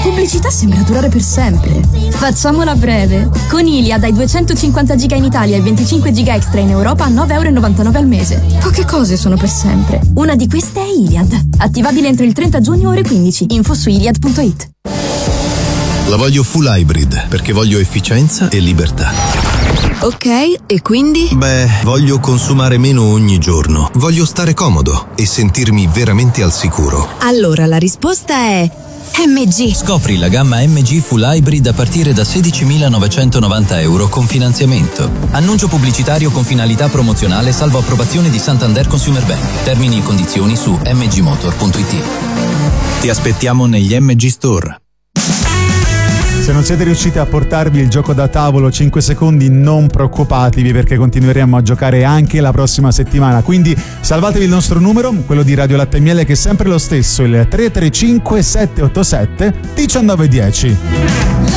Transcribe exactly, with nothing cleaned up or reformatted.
pubblicità sembra durare per sempre. Facciamola breve. Con Iliad hai duecentocinquanta giga in Italia e venticinque giga extra in Europa a nove euro e novantanove al mese. Poche cose sono per sempre. Una di queste è Iliad. Attivabile entro il trenta giugno ore quindici. Info su iliad punto it. La voglio full hybrid perché voglio efficienza e libertà. Ok, e quindi? Beh, voglio consumare meno ogni giorno. Voglio stare comodo e sentirmi veramente al sicuro. Allora la risposta è M G. Scopri la gamma M G Full Hybrid a partire da sedicimilanovecentonovanta euro con finanziamento. Annuncio pubblicitario con finalità promozionale salvo approvazione di Santander Consumer Bank. Termini e condizioni su m g motor punto it. Ti aspettiamo negli M G Store. Se non siete riusciti a portarvi il gioco da tavolo cinque secondi, non preoccupatevi, perché continueremo a giocare anche la prossima settimana. Quindi salvatevi il nostro numero, quello di Radio Latte e Miele, che è sempre lo stesso, il tre tre cinque sette otto sette uno nove uno zero.